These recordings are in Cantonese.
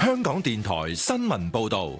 香港電台新聞報道。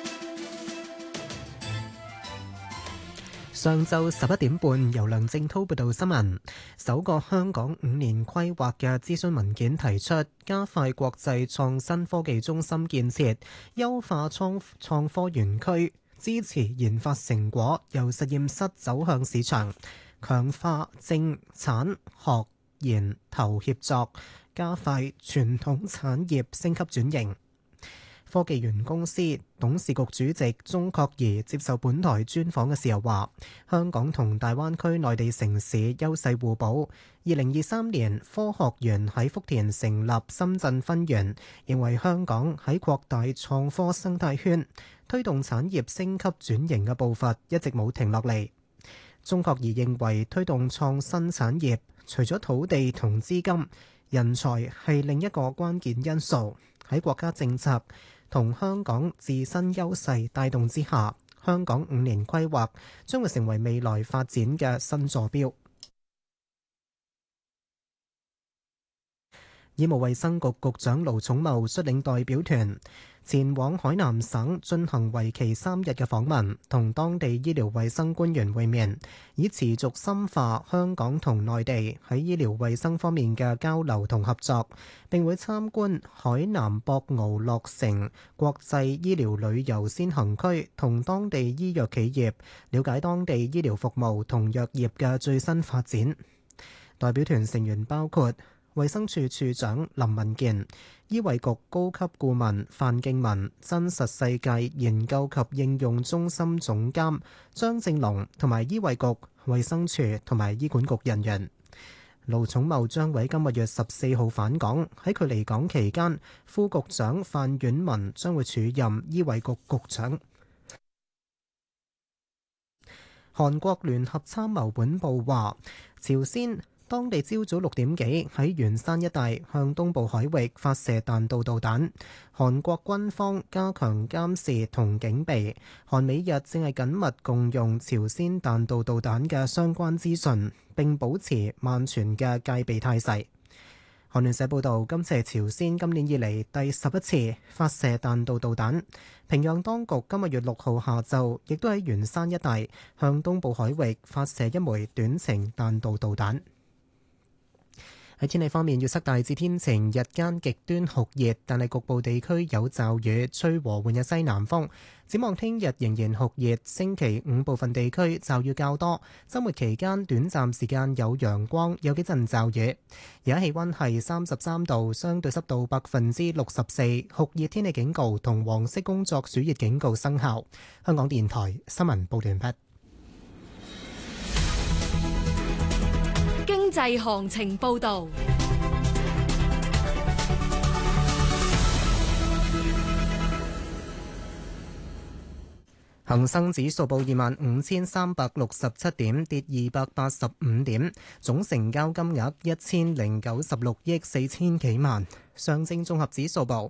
上晝11點半，由梁正滔報道新聞。首個香港5年規劃嘅諮詢文件提出，加快國際創新科技中心建設，優化創科園區，支持研發成果由實驗室走向市場，強化政產學研投協作，加快傳統產業升級轉型。科技園公司董事局主席鍾國儀接受本台專訪嘅時候話，香港同大灣區內地城市優勢互補。2023年科學園喺福田成立深圳分園，認為香港喺擴大創科生態圈，推動產業升級轉型嘅步伐一直冇停落嚟。鍾國儀認為推動創新產業，除咗土地同資金，人才係另一個關鍵因素。喺國家政策同香港自身優勢帶動之下，香港5年規劃將會成為未來發展嘅新坐標。醫務衛生局局長盧寵茂率領代表團前往海南省進行為期3日嘅訪問，同當地醫療衛生官員會面，以持續深化香港同內地喺醫療衛生方面嘅交流同合作。並會參觀海南博鰲樂城國際醫療旅遊先行區，同當地醫藥企業了解當地醫療服務同藥業嘅最新發展。代表團成員包括衛生署署長林文健、醫衛局高級顧問范敬文、真實世界研究及應用中心總監張正龍，同埋醫衛局、衛生署同埋醫管局人員。盧寵茂將喺今個月14號返港，喺佢離港期間，副局長范婉文將會署任醫衛局局長。韓國聯合參謀本部話，朝鮮當地朝早6點幾喺元山一帶向東部海域發射彈道導彈，韓國軍方加強監視同警備，韓美日正係緊密共用朝鮮彈道導彈嘅相關資訊，並保持萬全嘅戒備態勢。韓聯社報導，今次係朝鮮今年以嚟第11次發射彈道導彈。平壤當局今個月6號下晝亦都喺元山一帶向東部海域發射一枚短程彈道導彈。喺天氣方面，預測大致天晴，日間極端酷熱，但係局部地區有驟雨，吹和緩嘅西南風。展望聽日仍然酷熱，星期5部分地區驟雨較多，週末期間短暫時間有陽光，有幾陣驟雨。而家氣溫係33度，相對濕度64%，酷熱天氣警告同黃色工作暑熱警告生效。香港電台新聞報道完畢。 經濟行情報道。 恒生指數報25,367點，跌285點，總成交金額1096億4千幾萬。上證綜合指數報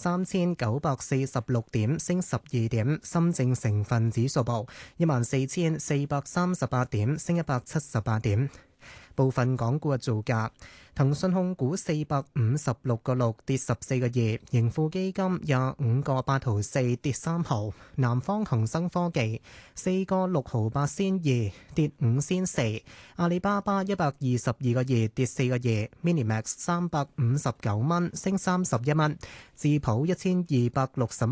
3946點，升12點。深證成分指數報14,438點，升178點。部分港股嘅造價：騰訊控股456個6跌14個2，盈富基金25個8毫4跌3毫，南方恒生科技4個6毫8仙2跌5仙4，阿里巴巴122個2跌4個2 ，Minimax 359蚊升31蚊，智普1260